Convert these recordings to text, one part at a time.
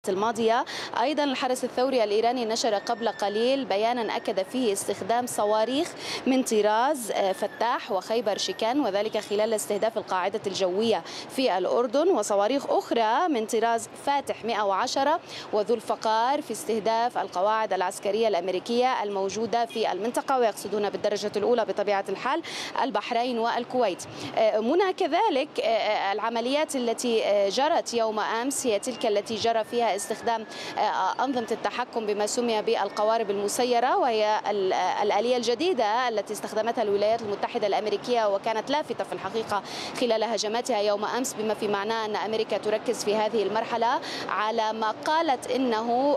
الماضية. أيضا الحرس الثوري الإيراني نشر قبل قليل بيانا أكد فيه استخدام صواريخ من طراز فتاح وخيبر شكان، وذلك خلال استهداف القاعدة الجوية في الأردن، وصواريخ أخرى من طراز فاتح 110 وذو الفقار في استهداف القواعد العسكرية الأمريكية الموجودة في المنطقة، ويقصدون بالدرجة الأولى بطبيعة الحال البحرين والكويت. منى كذلك العمليات التي جرت يوم أمس هي تلك التي جرى فيها استخدام أنظمة التحكم بما سمي بالقوارب المسيرة، وهي الآلية الجديدة التي استخدمتها الولايات المتحدة الأمريكية وكانت لافتة في الحقيقة خلال هجماتها يوم أمس، بما في معناه أن أمريكا تركز في هذه المرحلة على ما قالت إنه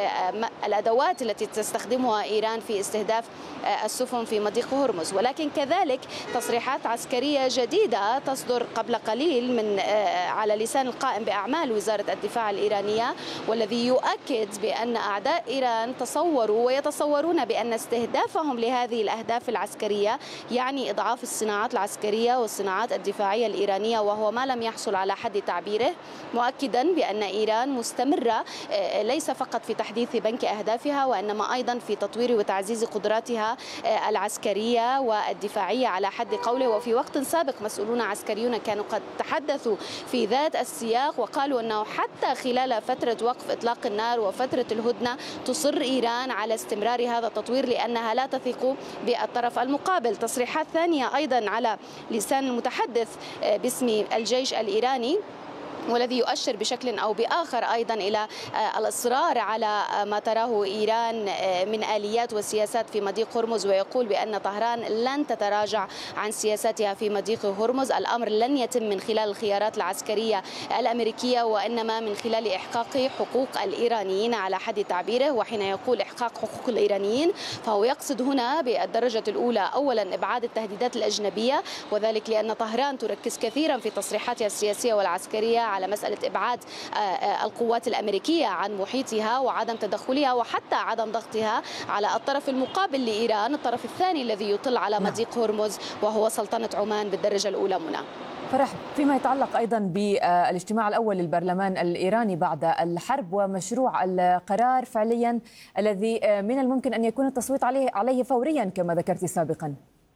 الأدوات التي تستخدمها إيران في استهداف السفن في مضيق هرمز. ولكن كذلك تصريحات عسكرية جديدة تصدر قبل قليل من على لسان القائم بأعمال وزارة الدفاع الإيرانية، والذي يؤكد بأن أعداء إيران تصوروا ويتصورون بأن استهدافهم لهذه الأهداف العسكرية يعني إضعاف الصناعات العسكرية والصناعات الدفاعية الإيرانية، وهو ما لم يحصل على حد تعبيره، مؤكدا بأن إيران مستمرة ليس فقط في تحديث بنك أهدافها وإنما أيضا في تطوير وتعزيز قدراتها العسكرية والدفاعية على حد قوله. وفي وقت سابق مسؤولون عسكريون كانوا قد تحدثوا في ذات السياق وقالوا أنه حتى خلال فترة وقف إطلاق النار وفترة الهدنة تصر إيران على استمرار هذا التطوير لأنها لا تثق بالطرف المقابل. تصريحات ثانية أيضا على لسان المتحدث باسم الجيش الإيراني، والذي يؤشر بشكل أو بآخر أيضا إلى الإصرار على ما تراه إيران من آليات وسياسات في مضيق هرمز، ويقول بأن طهران لن تتراجع عن سياساتها في مضيق هرمز. الأمر لن يتم من خلال الخيارات العسكرية الأمريكية وإنما من خلال إحقاق حقوق الإيرانيين على حد تعبيره. وحين يقول إحقاق حقوق الإيرانيين فهو يقصد هنا بالدرجة الأولى أولا إبعاد التهديدات الأجنبية، وذلك لأن طهران تركز كثيرا في تصريحاتها السياسية والعسكرية على مسألة إبعاد القوات الأمريكية عن محيطها وعدم تدخلها وحتى عدم ضغطها على الطرف المقابل لإيران، الطرف الثاني الذي يطل على مضيق هرمز وهو سلطنة عمان بالدرجة الأولى. منى فرح، فيما يتعلق أيضا بالاجتماع الأول للبرلمان الإيراني بعد الحرب ومشروع القرار فعليا الذي من الممكن أن يكون التصويت عليه فوريا كما ذكرت سابقا،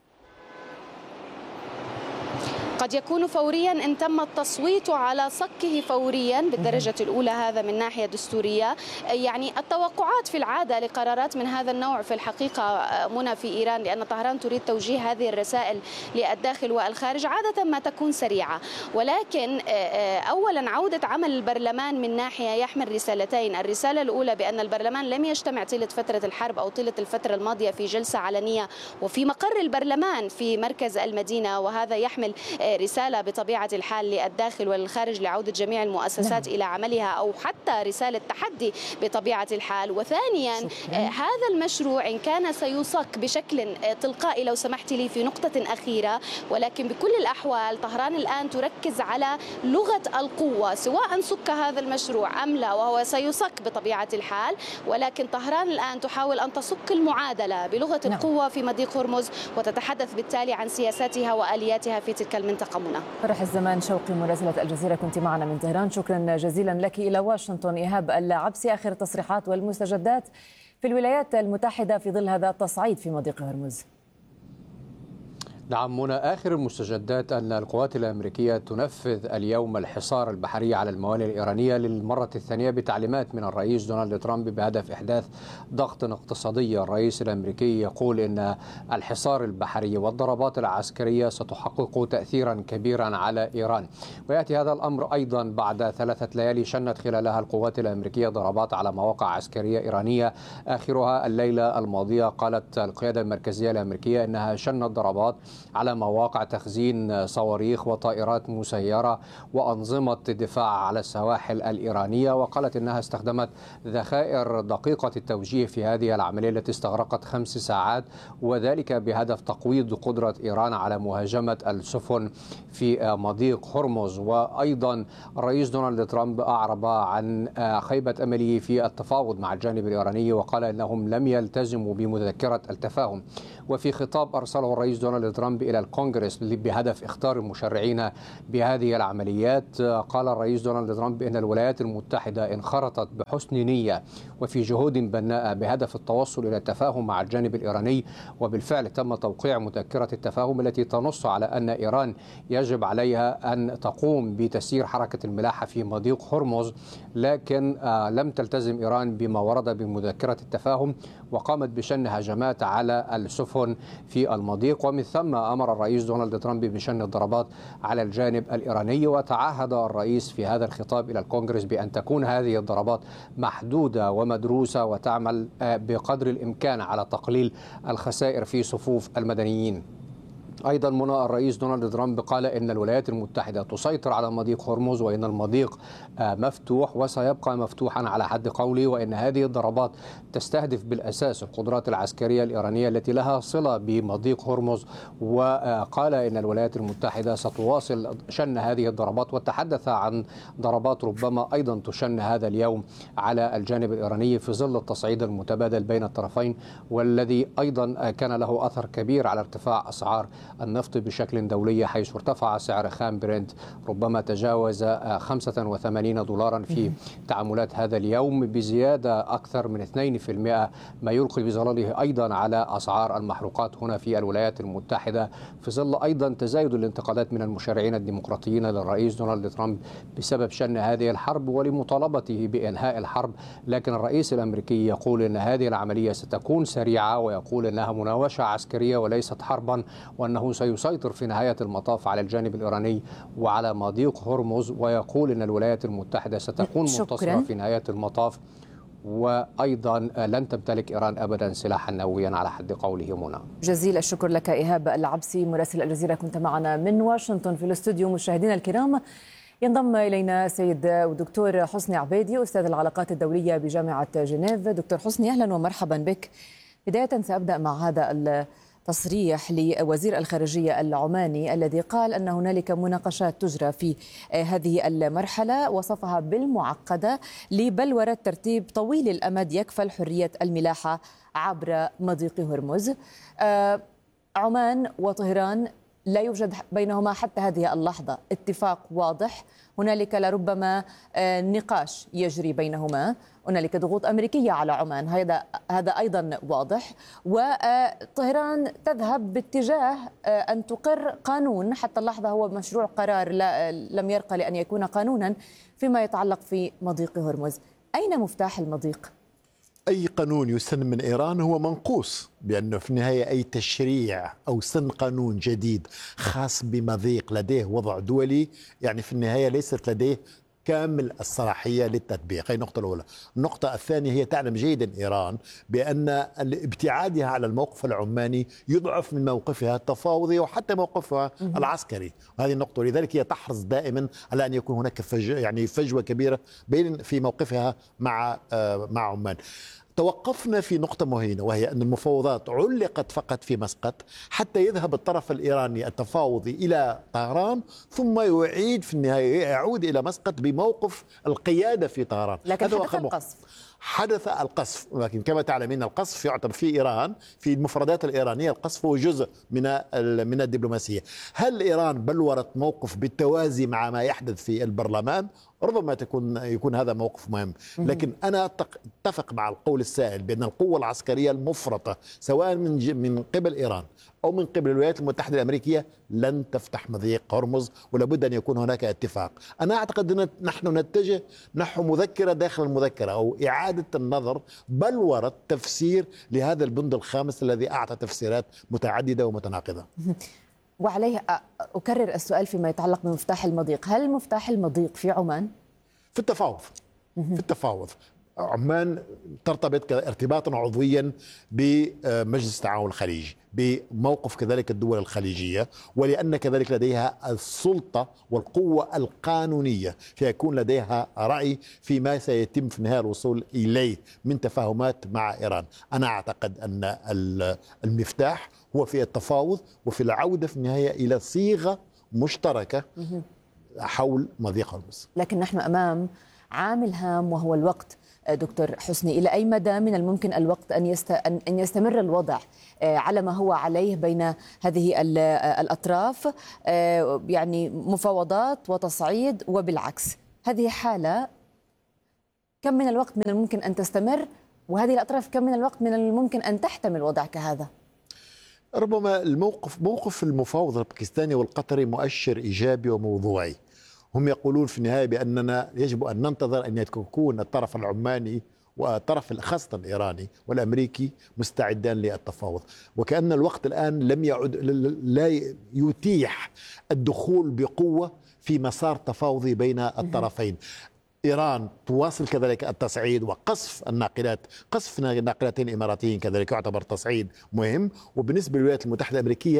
قد يكون فوريا إن تم التصويت على صكه فوريا بالدرجة الأولى، هذا من ناحية دستورية. يعني التوقعات في العادة لقرارات من هذا النوع في الحقيقة منى في إيران، لأن طهران تريد توجيه هذه الرسائل للداخل والخارج عادة ما تكون سريعة، ولكن أولا عودة عمل البرلمان من ناحية يحمل رسالتين. الرسالة الأولى بأن البرلمان لم يجتمع طيلة فترة الحرب أو طيلة الفترة الماضية في جلسة علنية وفي مقر البرلمان في مركز المدينة، وهذا يحمل رسالة بطبيعة الحال للداخل والخارج لعودة جميع المؤسسات إلى عملها، أو حتى رسالة تحدي بطبيعة الحال. وثانيا هذا المشروع إن كان سيصك بشكل تلقائي لو سمحت لي في نقطة أخيرة، ولكن بكل الأحوال طهران الآن تركز على لغة القوة سواء سك هذا المشروع أم لا، وهو سيصك بطبيعة الحال، ولكن طهران الآن تحاول أن تصك المعادلة بلغة القوة في مضيق هرمز وتتحدث بالتالي عن سياساتها وآلياتها في تلك المنطقة. منى فرح الزمان شوقي مراسلة الجزيرة كنت معنا من طهران، شكرا جزيلا لك. إلى واشنطن إيهاب العبسي، آخر التصريحات والمستجدات في الولايات المتحدة في ظل هذا التصعيد في مضيق هرمز. نعم منى، آخر المستجدات أن القوات الأمريكية تنفذ اليوم الحصار البحري على الموانئ الإيرانية للمرة الثانية بتعليمات من الرئيس دونالد ترامب بهدف إحداث ضغط اقتصادي. الرئيس الأمريكي يقول إن الحصار البحري والضربات العسكرية ستحقق تأثيرا كبيرا على إيران، ويأتي هذا الأمر أيضا بعد 3 ليالي شنت خلالها القوات الأمريكية ضربات على مواقع عسكرية إيرانية، آخرها الليلة الماضية. قالت القيادة المركزية الأمريكية إنها شنت ضربات على مواقع تخزين صواريخ وطائرات مسيرة وأنظمة دفاع على السواحل الإيرانية، وقالت إنها استخدمت ذخائر دقيقة التوجيه في هذه العملية التي استغرقت 5 ساعات، وذلك بهدف تقويض قدرة إيران على مهاجمة السفن في مضيق هرمز. وأيضا الرئيس دونالد ترامب أعرب عن خيبة أمله في التفاوض مع الجانب الإيراني، وقال إنهم لم يلتزموا بمذكرة التفاهم. وفي خطاب أرسله الرئيس دونالد ترامب ترامب إلى الكونغرس بهدف اختيار المشرعين بهذه العمليات. قال الرئيس دونالد ترامب إن الولايات المتحدة انخرطت بحسن نية وفي جهود بناءة بهدف التوصل إلى التفاهم مع الجانب الإيراني، وبالفعل تم توقيع مذكرة التفاهم التي تنص على أن إيران يجب عليها أن تقوم بتسيير حركة الملاحة في مضيق هرمز، لكن لم تلتزم إيران بما ورد بمذكرة التفاهم وقامت بشن هجمات على السفن في المضيق. ومن ثم أمر الرئيس دونالد ترامب بشن الضربات على الجانب الإيراني، وتعهد الرئيس في هذا الخطاب إلى الكونغرس بأن تكون هذه الضربات محدودة ومدروسة وتعمل بقدر الإمكان على تقليل الخسائر في صفوف المدنيين. أيضا منى الرئيس دونالد ترامب قال إن الولايات المتحدة تسيطر على مضيق هرمز وإن المضيق مفتوح وسيبقى مفتوحا على حد قوله، وإن هذه الضربات تستهدف بالأساس القدرات العسكرية الإيرانية التي لها صلة بمضيق هرمز. وقال إن الولايات المتحدة ستواصل شن هذه الضربات، وتحدث عن ضربات ربما أيضا تشن هذا اليوم على الجانب الإيراني في ظل التصعيد المتبادل بين الطرفين، والذي أيضا كان له أثر كبير على ارتفاع أسعار النفط بشكل دولي، حيث ارتفع سعر خام برنت ربما تجاوز 85 دولارا في تعاملات هذا اليوم، بزيادة أكثر من 2%، ما يلقي بظلاله أيضا على أسعار المحروقات هنا في الولايات المتحدة، في ظل أيضا تزايد الانتقادات من المشارعين الديمقراطيين للرئيس دونالد ترامب بسبب شن هذه الحرب ولمطالبته بإنهاء الحرب. لكن الرئيس الأمريكي يقول أن هذه العملية ستكون سريعة، ويقول أنها مناوشة عسكرية وليست حربا، وأنه سيسيطر في نهاية المطاف على الجانب الإيراني وعلى مضيق هرمز، ويقول أن الولايات المتحدة ستكون منتصرة في نهاية المطاف، وأيضا لن تمتلك إيران أبدا سلاحا نوويا على حد قوله. منى، جزيل الشكر لك إيهاب العبسي مراسل الجزيرة، كنت معنا من واشنطن في الاستوديو. مشاهدينا الكرام، ينضم إلينا سيد ودكتور حسني عبيدي أستاذ العلاقات الدولية بجامعة جنيف. دكتور حسني، أهلا ومرحبا بك. بداية سأبدأ مع هذا تصريح لوزير الخارجية العماني الذي قال أن هنالك مناقشات تجرى في هذه المرحلة، وصفها بالمعقدة لبلورة ترتيب طويل الأمد يكفل حرية الملاحة عبر مضيق هرمز. عمان وطهران لا يوجد بينهما حتى هذه اللحظة اتفاق واضح، هنالك لربما نقاش يجري بينهما، هنالك ضغوط أمريكية على عمان، هذا أيضا واضح، وطهران تذهب باتجاه أن تقر قانون، حتى اللحظة هو مشروع قرار لم يرقى لأن يكون قانونا فيما يتعلق في مضيق هرمز. أين مفتاح المضيق؟ أي قانون يسن من إيران هو منقوص، بأنه في النهاية أي تشريع أو سن قانون جديد خاص بمضيق لديه وضع دولي، يعني في النهاية ليست لديه كامل الصلاحية للتطبيق. هي النقطة الأولى. النقطة الثانية، هي تعلم جيدا إيران بأن ابتعادها على الموقف العماني يضعف من موقفها التفاوضي وحتى موقفها العسكري، وهذه النقطة، ولذلك هي تحرص دائما على أن يكون هناك فجوة كبيرة بين في موقفها مع عمان. توقفنا في نقطة مهمة، وهي أن المفاوضات علقت فقط في مسقط حتى يذهب الطرف الإيراني التفاوضي إلى طهران، ثم يعيد في النهاية يعود إلى مسقط بموقف القيادة في طهران. لكن حدث القصف. حدث القصف، ولكن كما تعلمين القصف يعتبر في إيران في المفردات الإيرانية القصف هو جزء من الدبلوماسية. هل إيران بلورت موقف بالتوازي مع ما يحدث في البرلمان؟ ربما يكون هذا موقف مهم، لكن أنا أتفق مع القول السائل بأن القوة العسكرية المفرطة سواء من قبل إيران أو من قبل الولايات المتحدة الأمريكية لن تفتح مضيق هرمز، ولابد أن يكون هناك اتفاق. أنا أعتقد أن نحن نتجه نحو مذكرة داخل المذكرة أو إعادة النظر بلورة تفسير لهذا البند الخامس الذي أعطى تفسيرات متعددة ومتناقضة. وعليه أكرر السؤال فيما يتعلق بمفتاح المضيق، هل مفتاح المضيق في عمان؟ في التفاوض عمان ترتبط ارتباطا عضويا بمجلس التعاون الخليجي، بموقف كذلك الدول الخليجية، ولأن كذلك لديها السلطة والقوة القانونية فيكون لديها رأي فيما سيتم في النهاية الوصول إليه من تفاهمات مع إيران. أنا أعتقد أن المفتاح هو في التفاوض وفي العودة في النهاية إلى صيغة مشتركة حول مضيق هرمز. لكن نحن أمام عامل هام وهو الوقت. دكتور حسني، إلى أي مدى من الممكن الوقت أن يستمر الوضع على ما هو عليه بين هذه الأطراف، يعني مفاوضات وتصعيد وبالعكس؟ هذه حالة كم من الوقت من الممكن أن تستمر، وهذه الأطراف كم من الوقت من الممكن أن تحتمل وضع كهذا؟ ربما موقف المفاوض الباكستاني والقطري مؤشر إيجابي وموضوعي. هم يقولون في النهاية بأننا يجب أن ننتظر أن يكون الطرف العماني وطرف خاصة الإيراني والأمريكي مستعدان للتفاوض، وكأن الوقت الآن لم يعد، لا يتيح الدخول بقوة في مسار تفاوضي بين الطرفين. إيران تواصل كذلك التصعيد وقصف الناقلات، قصف ناقلتين إماراتيين كذلك يعتبر تصعيد مهم، وبالنسبة للولايات المتحدة الأمريكية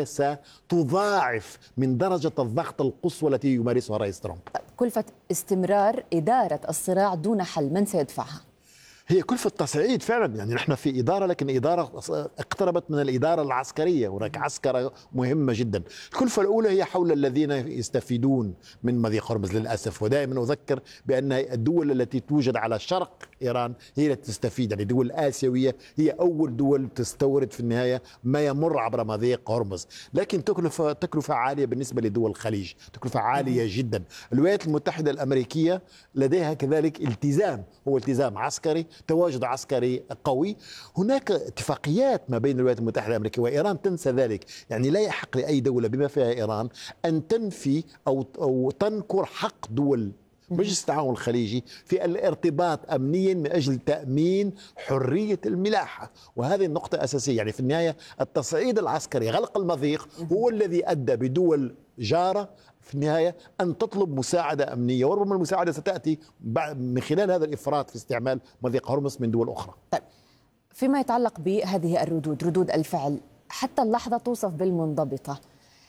ستضاعف من درجة الضغط القصوى التي يمارسها الرئيس ترامب. كلفة استمرار إدارة الصراع دون حل من سيدفعها؟ هي كلفة تصعيد فعلا، يعني نحن في إدارة، لكن إدارة اقتربت من الإدارة العسكرية، هناك عسكرة مهمة جدا. الكلفة الأولى هي حول الذين يستفيدون من مضيق هرمز للأسف، ودائما أذكر بأن الدول التي توجد على شرق إيران هي التي تستفيد، يعني الدول الآسيوية هي أول دول تستورد في النهاية ما يمر عبر مضيق هرمز، لكن تكلفة عالية بالنسبة لدول الخليج، تكلفة عالية جدا. الولايات المتحدة الأمريكية لديها كذلك التزام، هو التزام عسكري، تواجد عسكري قوي. هناك اتفاقيات ما بين الولايات المتحدة الأمريكية وإيران تنسى ذلك، يعني لا يحق لأي دولة بما فيها إيران أن تنفي أو تنكر حق دول مجلس التعاون الخليجي في الارتباط أمنيا من أجل تأمين حرية الملاحة، وهذه النقطة أساسية. يعني في النهاية التصعيد العسكري، غلق المضيق، هو الذي أدى بدول جارة في النهاية أن تطلب مساعدة أمنية، وربما المساعدة ستأتي من خلال هذا الإفراط في استعمال مضيق هرمز من دول أخرى. طيب، فيما يتعلق بهذه ردود الفعل حتى اللحظة توصف بالمنضبطة،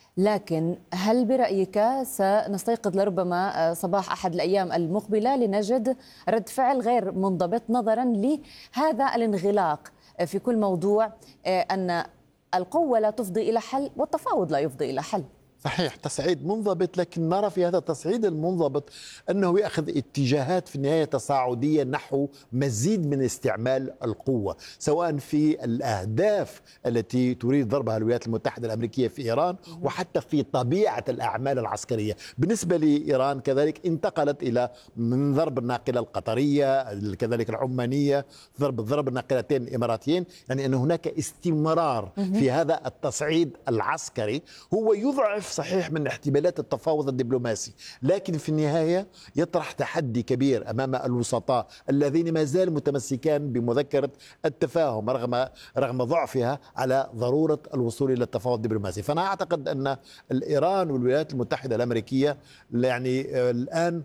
لكن هل برأيك سنستيقظ لربما صباح أحد الأيام المقبلة لنجد رد فعل غير منضبط نظرا لهذا الانغلاق في كل موضوع، أن القوة لا تفضي إلى حل والتفاوض لا يفضي إلى حل؟ صحيح، تصعيد منضبط، لكن نرى في هذا التصعيد المنضبط أنه يأخذ اتجاهات في النهاية تصاعدية نحو مزيد من استعمال القوة، سواء في الأهداف التي تريد ضربها الولايات المتحدة الأمريكية في إيران، وحتى في طبيعة الأعمال العسكرية. بالنسبة لإيران كذلك انتقلت إلى من ضرب الناقلة القطرية كذلك العمانية، ضرب الناقلتين الإماراتيين، يعني أن هناك استمرار في هذا التصعيد العسكري. هو يضعف صحيح من احتمالات التفاوض الدبلوماسي، لكن في النهاية يطرح تحدي كبير أمام الوسطاء الذين ما زال متمسكان بمذكرة التفاهم رغم ضعفها على ضرورة الوصول إلى التفاوض الدبلوماسي. فأنا أعتقد أن الإيران والولايات المتحدة الأمريكية يعني الآن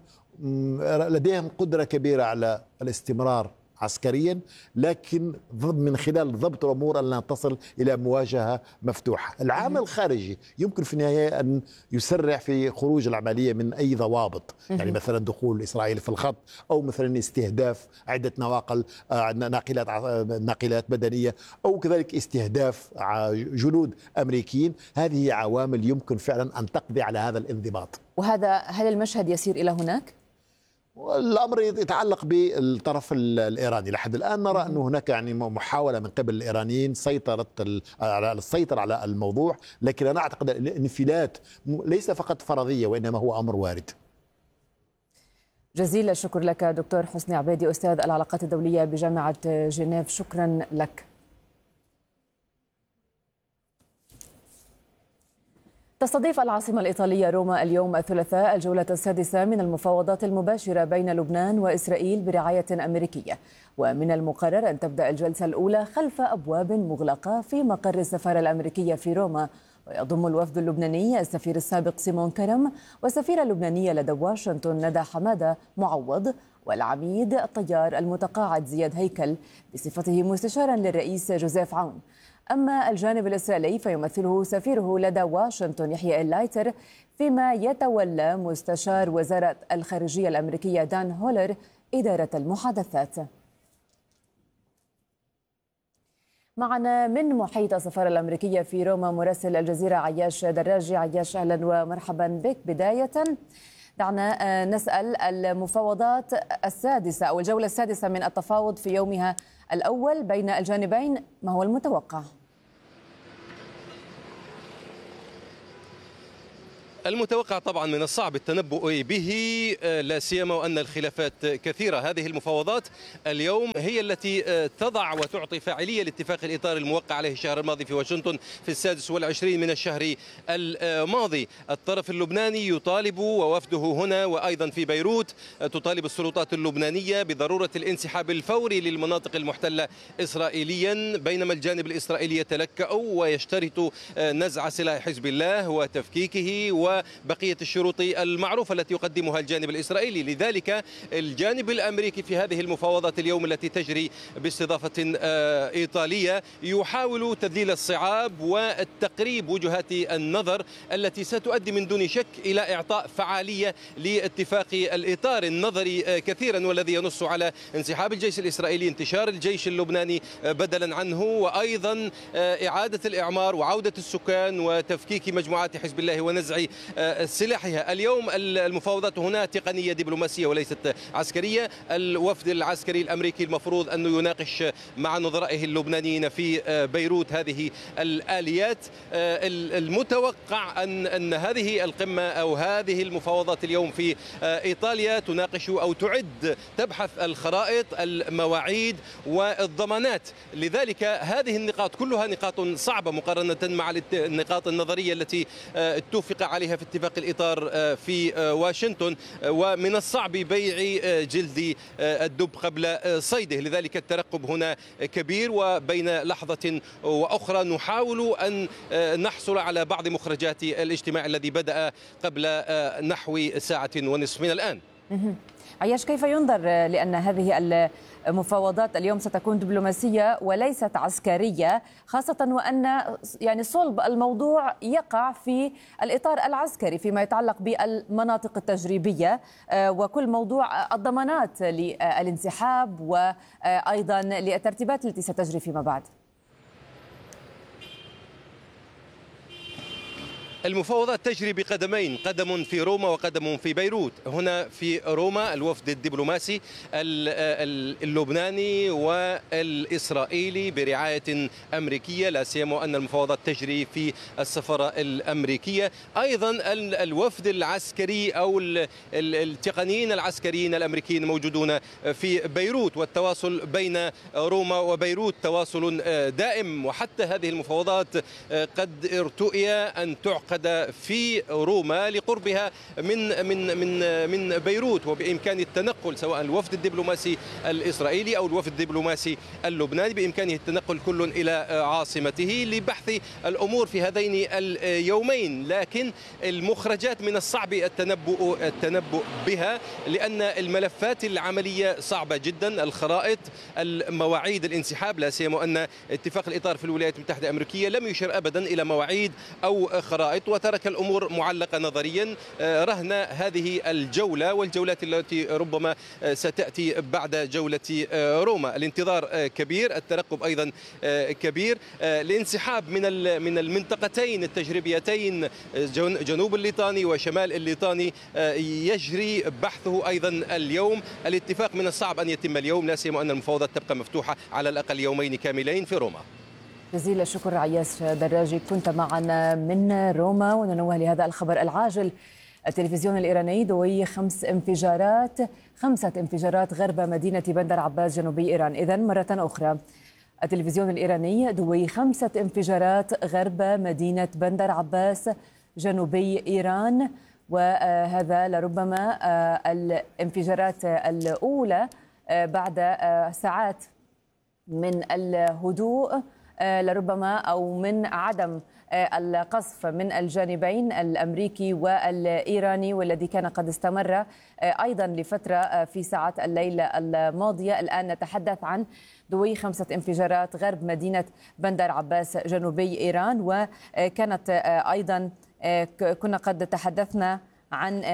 لديهم قدرة كبيرة على الاستمرار عسكريا، لكن من خلال ضبط الأمور أن لا تصل إلى مواجهة مفتوحة. العامل الخارجي يمكن في النهاية أن يسرع في خروج العملية من أي ضوابط، يعني مثلا دخول إسرائيل في الخط، أو مثلا استهداف عدة ناقلات مدنية، أو كذلك استهداف جنود أمريكيين. هذه عوامل يمكن فعلا أن تقضي على هذا الانضباط. هل المشهد يسير إلى هناك؟ الأمر يتعلق بالطرف الإيراني. لحد الآن نرى أن هناك يعني محاولة من قبل الإيرانيين السيطرة على الموضوع، لكن أنا أعتقد أن الانفلات ليس فقط فرضية وإنما هو أمر وارد. جزيل الشكر لك دكتور حسني عبيدي، أستاذ العلاقات الدولية بجامعة جنيف، شكرا لك. تستضيف العاصمة الإيطالية روما اليوم الثلاثاء الجولة السادسة من المفاوضات المباشرة بين لبنان وإسرائيل برعاية أمريكية، ومن المقرر أن تبدأ الجلسة الأولى خلف أبواب مغلقة في مقر السفارة الأمريكية في روما، ويضم الوفد اللبناني السفير السابق سيمون كرم والسفيرة اللبنانية لدى واشنطن ندى حمادة معوض والعميد الطيار المتقاعد زياد هيكل بصفته مستشارا للرئيس جوزيف عون. أما الجانب الإسرائيلي فيمثله سفيره لدى واشنطن يحيى اللايتر، فيما يتولى مستشار وزارة الخارجية الأمريكية دان هولر إدارة المحادثات. معنا من محيط السفارة الأمريكية في روما مراسل الجزيرة عياش دراجي. عياش، أهلا ومرحبا بك. بداية دعنا نسأل المفاوضات السادسة أو الجولة السادسة من التفاوض في يومها الأول بين الجانبين، ما هو المتوقع؟ المتوقع طبعا من الصعب التنبؤ به، لا سيما وأن الخلافات كثيرة. هذه المفاوضات اليوم هي التي تضع وتعطي فاعلية لاتفاق الإطار الموقع عليه الشهر الماضي في واشنطن في 26 من الشهر الماضي. الطرف اللبناني يطالب ووفده هنا وأيضا في بيروت تطالب السلطات اللبنانية بضرورة الانسحاب الفوري للمناطق المحتلة إسرائيليا، بينما الجانب الإسرائيلي يتلكأ ويشترط نزع سلاح حزب الله وتفكيكه وبقية الشروط المعروفة التي يقدمها الجانب الإسرائيلي. لذلك الجانب الأمريكي في هذه المفاوضات اليوم التي تجري باستضافة إيطالية يحاول تذليل الصعاب والتقريب وجهات النظر التي ستؤدي من دون شك إلى إعطاء فعالية لاتفاق الإطار النظري كثيرا، والذي ينص على انسحاب الجيش الإسرائيلي، انتشار الجيش اللبناني بدلا عنه، وأيضا إعادة الإعمار وعودة السكان وتفكيك مجموعات حزب الله ونزع سلاحها. اليوم المفاوضات هنا تقنية دبلوماسية وليست عسكرية. الوفد العسكري الأمريكي المفروض أنه يناقش مع نظرائه اللبنانيين في بيروت هذه الآليات. المتوقع أن هذه القمة أو هذه المفاوضات اليوم في إيطاليا تناقش أو تبحث الخرائط، المواعيد والضمانات. لذلك هذه النقاط كلها نقاط صعبة مقارنة مع النقاط النظرية التي اتفق عليها في اتفاق الإطار في واشنطن، ومن الصعب بيع جلد الدب قبل صيده. لذلك الترقب هنا كبير، وبين لحظة وأخرى نحاول أن نحصل على بعض مخرجات الاجتماع الذي بدأ قبل نحو ساعة ونصف من الآن. عياش، كيف ينظر لأن هذه المفاوضات اليوم ستكون دبلوماسية وليست عسكرية، خاصة وأن يعني صلب الموضوع يقع في الإطار العسكري فيما يتعلق بالمناطق التجريبية وكل موضوع الضمانات للانسحاب وأيضا للترتيبات التي ستجري فيما بعد؟ المفاوضات تجري بقدمين، قدم في روما وقدم في بيروت. هنا في روما الوفد الدبلوماسي اللبناني والإسرائيلي برعاية أمريكية، لا سيما أن المفاوضات تجري في السفارة الأمريكية. أيضا الوفد العسكري أو التقنيين العسكريين الأمريكيين موجودون في بيروت، والتواصل بين روما وبيروت تواصل دائم. وحتى هذه المفاوضات قد ارتؤي أن تعقد في روما لقربها من بيروت، وبإمكان التنقل سواء الوفد الدبلوماسي الإسرائيلي أو الوفد الدبلوماسي اللبناني بإمكانه التنقل كل إلى عاصمته لبحث الأمور في هذين اليومين. لكن المخرجات من الصعب التنبؤ بها، لأن الملفات العملية صعبة جدا. الخرائط، المواعيد الانسحاب، لا سيما أن اتفاق الإطار في الولايات المتحدة الأمريكية لم يشر أبدا إلى مواعيد أو خرائط، وترك الأمور معلقة نظريا رهن هذه الجولة والجولات التي ربما ستأتي بعد جولة روما. الانتظار كبير، الترقب أيضا كبير. الانسحاب من المنطقتين التجريبيتين جنوب الليطاني وشمال الليطاني يجري بحثه أيضا اليوم. الاتفاق من الصعب أن يتم اليوم، لا سيما أن المفاوضات تبقى مفتوحة على الأقل يومين كاملين في روما. جزيل الشكر عياش دراجي، كنت معنا من روما. وننوه لهذا الخبر العاجل. التلفزيون الإيراني دوي 5 انفجارات غرب مدينة بندر عباس جنوبي إيران. إذن مرة أخرى التلفزيون الإيراني دوي 5 انفجارات غرب مدينة بندر عباس جنوبي إيران، وهذا لربما الانفجارات الأولى بعد ساعات من الهدوء لربما أو من عدم القصف من الجانبين الأمريكي والإيراني، والذي كان قد استمر أيضا لفترة في ساعات الليلة الماضية. الآن نتحدث عن دوي 5 انفجارات غرب مدينة بندر عباس جنوبي إيران. وكانت أيضا كنا قد تحدثنا عن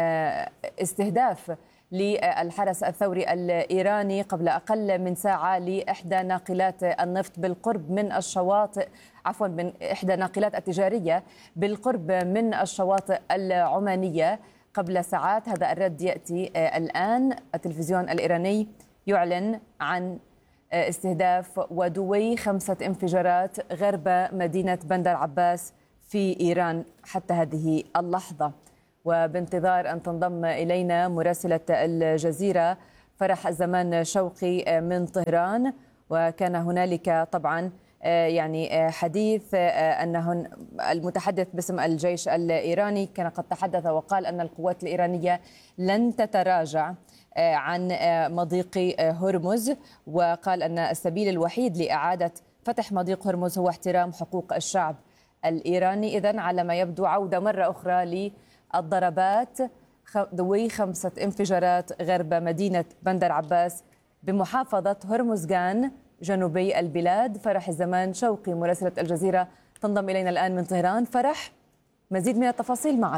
استهداف للحرس الثوري الإيراني قبل أقل من ساعة لإحدى ناقلات النفط بالقرب من الشواطئ، عفوا من إحدى ناقلات التجارية بالقرب من الشواطئ العمانية. قبل ساعات. هذا الرد يأتي الآن. التلفزيون الإيراني يعلن عن استهداف ودوي 5 انفجارات غرب مدينة بندر عباس في إيران حتى هذه اللحظة. وبانتظار أن تنضم إلينا مراسلة الجزيرة فرح الزمان شوقي من طهران. وكان هنالك طبعا يعني حديث أنه المتحدث باسم الجيش الإيراني كان قد تحدث وقال أن القوات الإيرانية لن تتراجع عن مضيق هرمز، وقال أن السبيل الوحيد لإعادة فتح مضيق هرمز هو احترام حقوق الشعب الإيراني. إذن على ما يبدو عودة مرة أخرى للضربات ذوي 5 انفجارات غرب مدينة بندر عباس بمحافظة هرمزغان جنوبي البلاد. فرح الزمان شوقي مراسلة الجزيرة تنضم إلينا الآن من طهران. فرح، مزيد من التفاصيل معك.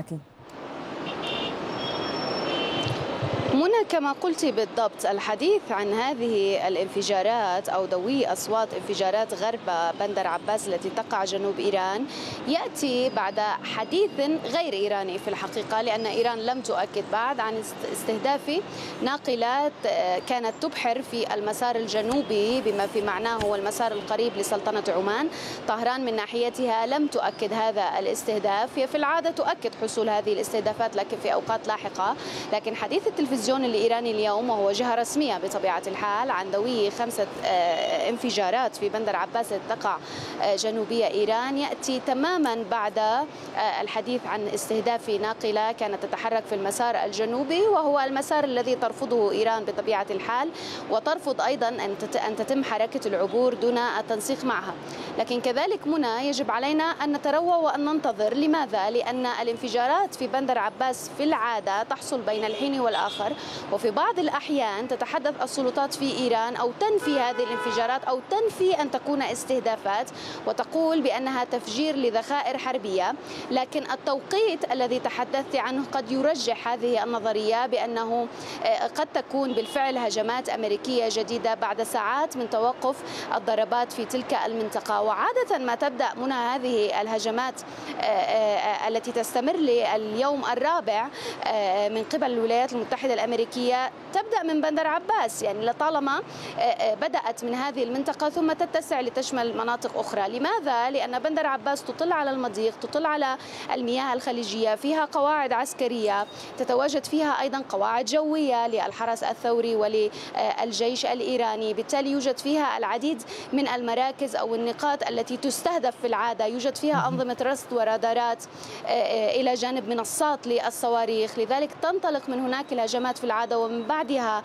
منى، كما قلت بالضبط، الحديث عن هذه الانفجارات أو دوي أصوات انفجارات غرب بندر عباس التي تقع جنوب إيران يأتي بعد حديث غير إيراني في الحقيقة، لأن إيران لم تؤكد بعد عن استهداف ناقلات كانت تبحر في المسار الجنوبي بما في معناه هو المسار القريب لسلطنة عمان. طهران من ناحيتها لم تؤكد هذا الاستهداف. هي في العادة تؤكد حصول هذه الاستهدافات لكن في أوقات لاحقة. لكن حديث التلفزيون الإيراني اليوم، وهو جهة رسمية بطبيعة الحال، عن دوي 5 انفجارات في بندر عباس تقع جنوبية إيران يأتي تماما بعد الحديث عن استهداف ناقلة كانت تتحرك في المسار الجنوبي، وهو المسار الذي ترفضه إيران بطبيعة الحال، وترفض أيضا أن تتم حركة العبور دون التنسيق معها. لكن كذلك منى يجب علينا أن نتروى وأن ننتظر. لماذا؟ لأن الانفجارات في بندر عباس في العادة تحصل بين الحين والآخر، وفي بعض الأحيان تتحدث السلطات في إيران أو تنفي هذه الانفجارات أو تنفي أن تكون استهدافات وتقول بأنها تفجير لذخائر حربية. لكن التوقيت الذي تحدثت عنه قد يرجح هذه النظرية بأنه قد تكون بالفعل هجمات أمريكية جديدة بعد ساعات من توقف الضربات في تلك المنطقة. وعادة ما تبدأ منى هذه الهجمات التي تستمر لليوم الرابع من قبل الولايات المتحدة الأمريكية تبدأ من بندر عباس، يعني لطالما بدأت من هذه المنطقة ثم تتسع لتشمل مناطق أخرى. لماذا؟ لأن بندر عباس تطل على المضيق، تطل على المياه الخليجية، فيها قواعد عسكرية، تتواجد فيها أيضا قواعد جوية للحرس الثوري وللجيش الإيراني، بالتالي يوجد فيها العديد من المراكز أو النقاط التي تستهدف في العادة، يوجد فيها أنظمة رصد ورادارات إلى جانب منصات للصواريخ. لذلك تنطلق من هناك الهجمات في العادة، ومن بعدها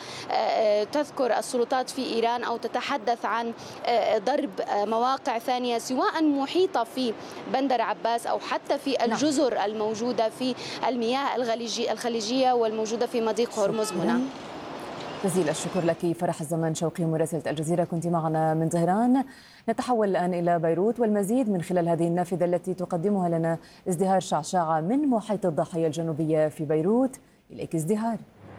تذكر السلطات في إيران أو تتحدث عن ضرب مواقع ثانية سواء محيطة في بندر عباس أو حتى في الجزر الموجودة في المياه الخليجية والموجودة في مضيق هرمز. هنا جزيل الشكر لك فرح الزمان شوقي مراسلة الجزيرة، كنت معنا من طهران. نتحول الآن إلى بيروت والمزيد من خلال هذه النافذة التي تقدمها لنا ازدهار شعشاعة من محيط الضاحية الجنوبية في بيروت. إليك ازدهار.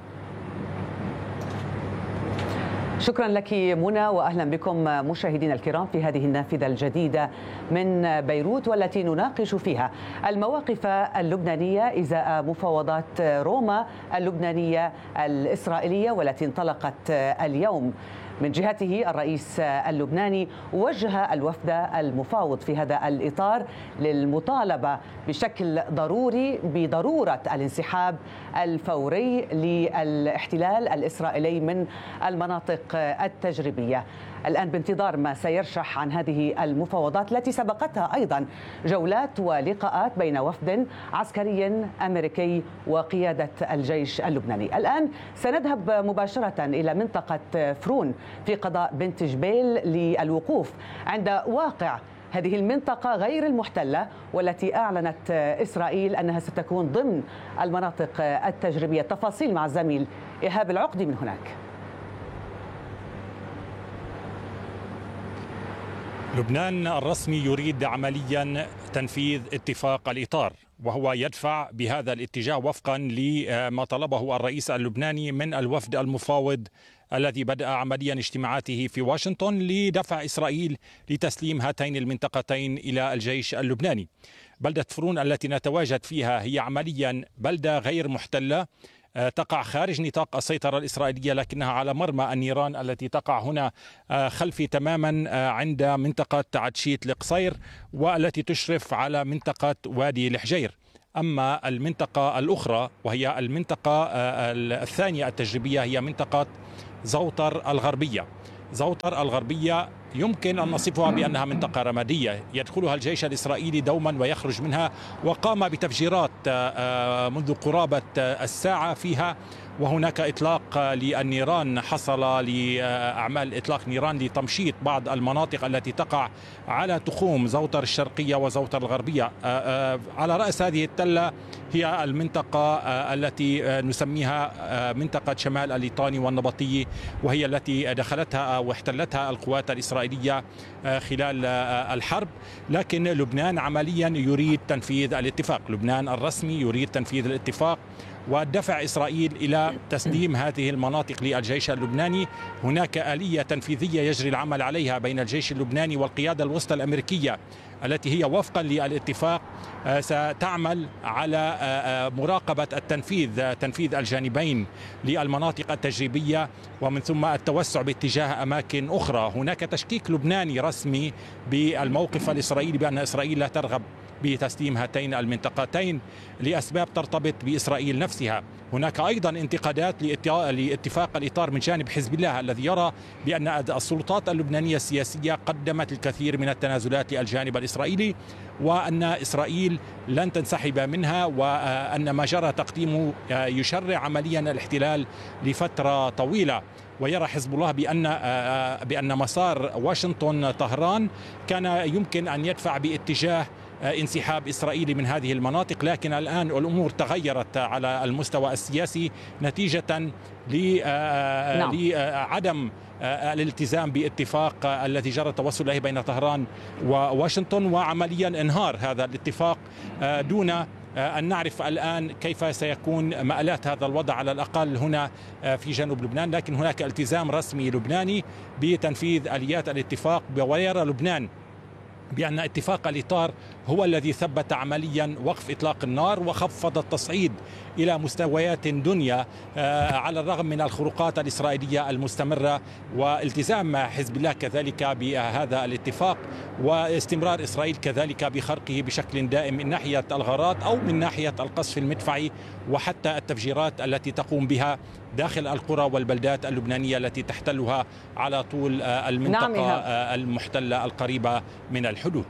شكرا لك منى، وأهلا بكم مشاهدينا الكرام في هذه النافذة الجديدة من بيروت، والتي نناقش فيها المواقف اللبنانية إزاء مفاوضات روما اللبنانية الإسرائيلية والتي انطلقت اليوم. من جهته الرئيس اللبناني وجه الوفد المفاوض في هذا الإطار للمطالبة بشكل ضروري بضرورة الانسحاب الفوري للاحتلال الإسرائيلي من المناطق التجريبية. الآن بانتظار ما سيرشح عن هذه المفاوضات التي سبقتها أيضا جولات ولقاءات بين وفد عسكري أمريكي وقيادة الجيش اللبناني. الآن سنذهب مباشرة إلى منطقة فرون في قضاء بنت جبيل للوقوف عند واقع هذه المنطقة غير المحتلة والتي أعلنت إسرائيل أنها ستكون ضمن المناطق التجريبية. تفاصيل مع الزميل إيهاب العقدي من هناك. لبنان الرسمي يريد عمليا تنفيذ اتفاق الإطار، وهو يدفع بهذا الاتجاه وفقا لما طلبه الرئيس اللبناني من الوفد المفاوض الذي بدأ عمليا اجتماعاته في واشنطن لدفع إسرائيل لتسليم هاتين المنطقتين إلى الجيش اللبناني. بلدة فرون التي نتواجد فيها هي عمليا بلدة غير محتلة تقع خارج نطاق السيطرة الإسرائيلية، لكنها على مرمى النيران التي تقع هنا خلفي تماما عند منطقة عدشيت القصير، والتي تشرف على منطقة وادي الحجير. أما المنطقة الأخرى وهي المنطقة الثانية التجريبية هي منطقة زوطر الغربية. زوطر الغربية يمكن أن نصفها بأنها منطقة رمادية يدخلها الجيش الإسرائيلي دوما ويخرج منها، وقام بتفجيرات منذ قرابة الساعة فيها، وهناك إطلاق للنيران، حصل لأعمال إطلاق نيران لتمشيط بعض المناطق التي تقع على تخوم زوطر الشرقية وزوطر الغربية. على رأس هذه التلة هي المنطقة التي نسميها منطقة شمال الليطاني والنبطي، وهي التي دخلتها واحتلتها القوات الإسرائيلية خلال الحرب. لكن لبنان عمليا يريد تنفيذ الاتفاق، لبنان الرسمي يريد تنفيذ الاتفاق ودفع إسرائيل إلى تسليم هذه المناطق للجيش اللبناني. هناك آلية تنفيذية يجري العمل عليها بين الجيش اللبناني والقيادة الوسطى الأمريكية التي هي وفقا للاتفاق ستعمل على مراقبة تنفيذ الجانبين للمناطق التجريبية، ومن ثم التوسع باتجاه أماكن أخرى. هناك تشكيك لبناني رسمي بالموقف الإسرائيلي بأن إسرائيل لا ترغب بتسليم هاتين المنطقتين لأسباب ترتبط بإسرائيل نفسها. هناك أيضا انتقادات لاتفاق الإطار من جانب حزب الله الذي يرى بأن السلطات اللبنانية السياسية قدمت الكثير من التنازلات للجانب الإسرائيلي، وأن إسرائيل لن تنسحب منها، وأن ما جرى تقديمه يشرع عمليا الاحتلال لفترة طويلة. ويرى حزب الله بأن مسار واشنطن طهران كان يمكن أن يدفع باتجاه انسحاب إسرائيل من هذه المناطق، لكن الآن الأمور تغيرت على المستوى السياسي نتيجة لعدم الالتزام باتفاق الذي جرى التوصل إليه بين طهران وواشنطن، وعمليا انهار هذا الاتفاق دون أن نعرف الآن كيف سيكون مآلات هذا الوضع على الأقل هنا في جنوب لبنان. لكن هناك التزام رسمي لبناني بتنفيذ آليات الاتفاق، ويرى لبنان بأن اتفاق الإطار هو الذي ثبت عمليا وقف إطلاق النار وخفض التصعيد إلى مستويات دنيا على الرغم من الخروقات الإسرائيلية المستمرة، والتزام حزب الله كذلك بهذا الاتفاق، واستمرار إسرائيل كذلك بخرقه بشكل دائم من ناحية الغارات أو من ناحية القصف المدفعي، وحتى التفجيرات التي تقوم بها داخل القرى والبلدات اللبنانية التي تحتلها على طول المنطقة المحتلة القريبة من الحدود.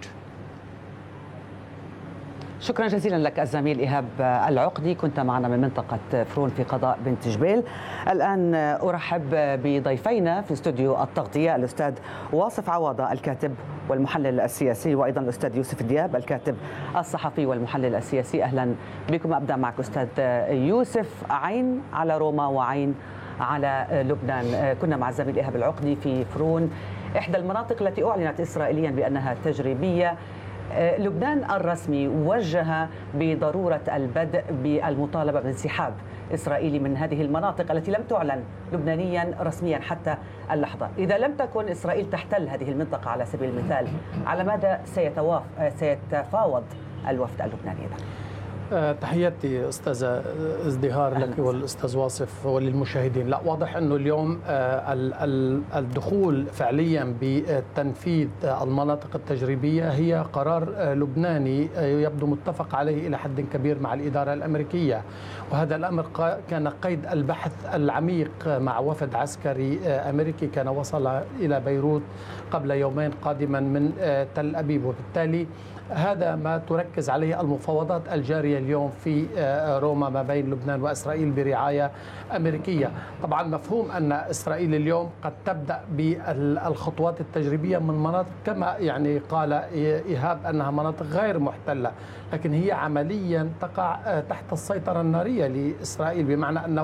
شكرا جزيلا لك الزميل إيهاب العقدي، كنت معنا من منطقة فرون في قضاء بنت جبيل. الآن أرحب بضيفينا في استوديو التغطية، الأستاذ واصف عواضة الكاتب والمحلل السياسي، وأيضا الأستاذ يوسف دياب الكاتب الصحفي والمحلل السياسي. أهلا بكم. أبدأ معك أستاذ يوسف. عين على روما وعين على لبنان. كنا مع الزميل إيهاب العقدي في فرون، إحدى المناطق التي أعلنت إسرائيليا بأنها تجريبية. لبنان الرسمي وجه بضرورة البدء بالمطالبة بانسحاب إسرائيلي من هذه المناطق التي لم تعلن لبنانيا رسميا حتى اللحظة. إذا لم تكن إسرائيل تحتل هذه المنطقة على سبيل المثال، على ماذا سيتفاوض الوفد اللبناني إذا؟ تحياتي أستاذة ازدهار لك والأستاذ واصف وللمشاهدين. لا، واضح أنه اليوم الدخول فعليا بتنفيذ المناطق التجريبية هي قرار لبناني يبدو متفق عليه إلى حد كبير مع الإدارة الأمريكية، وهذا الأمر كان قيد البحث العميق مع وفد عسكري أمريكي كان وصل إلى بيروت قبل يومين قادما من تل أبيب، وبالتالي هذا ما تركز عليه المفاوضات الجارية اليوم في روما ما بين لبنان وإسرائيل برعاية أمريكية. طبعا مفهوم أن إسرائيل اليوم قد تبدأ بالخطوات التجريبية من مناطق كما يعني قال إيهاب أنها مناطق غير محتلة، لكن هي عمليا تقع تحت السيطرة النارية لإسرائيل، بمعنى أنه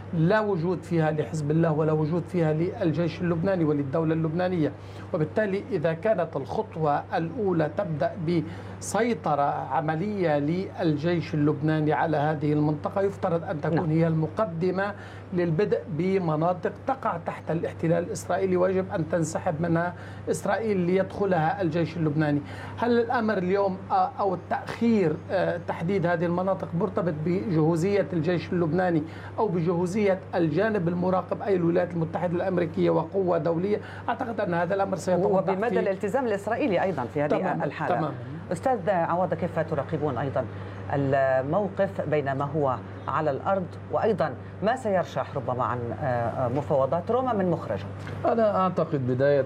لا وجود فيها لحزب الله ولا وجود فيها للجيش اللبناني وللدولة اللبنانية. وبالتالي إذا كانت الخطوة الأولى تبدأ بسيطرة عملية للجيش اللبناني على هذه المنطقة، يفترض أن تكون هي المقدمة للبدء بمناطق تقع تحت الاحتلال الإسرائيلي ويجب أن تنسحب منها إسرائيل ليدخلها الجيش اللبناني. هل الأمر اليوم أو التأخير تحديد هذه المناطق مرتبط بجهوزية الجيش اللبناني أو بجهوزية الجانب المراقب أي الولايات المتحدة الأمريكية وقوة دولية؟ أعتقد أن هذا الأمر سيتوضح وبمدى الالتزام الإسرائيلي أيضا في هذه الحالة. تمام. أستاذ عوض، كيف تراقبون أيضا الموقف بين ما هو على الأرض وأيضا ما سيرشح ربما عن مفاوضات روما من مخرجه؟ أنا أعتقد بداية